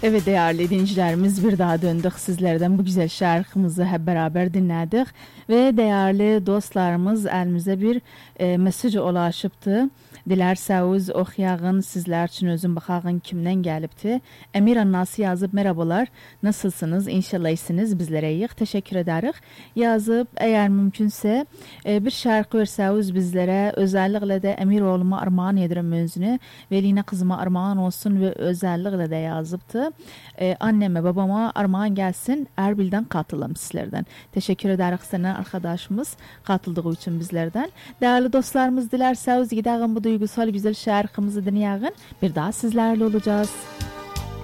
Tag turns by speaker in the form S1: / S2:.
S1: Evet değerli dinleyicilerimiz, bir daha döndük sizlerden bu güzel şarkımızı hep beraber dinledik ve değerli dostlarımız elimize bir mesaj ulaşıptı. Dilerseniz okuyağın sizler için özüm bakağın kimden gelipti. Emir Annası yazıp merhabalar, nasılsınız, inşallah iyisiniz, bizlere iyi, teşekkür ederiz. Yazıp eğer mümkünse bir şarkı verseniz bizlere, özellikle de Emir oğluma armağan ederim özünü, Veline kızıma armağan olsun ve özellikle de yazıptı. Anneme babama armağan gelsin, Erbil'den katılım sizlerden. Teşekkür ederiz sana arkadaşımız katıldığı için bizlerden. Değerli dostlarımız, dilerseniz gidelim bu duygusal güzel şarkımızı dinleyelim. Bir daha sizlerle olacağız.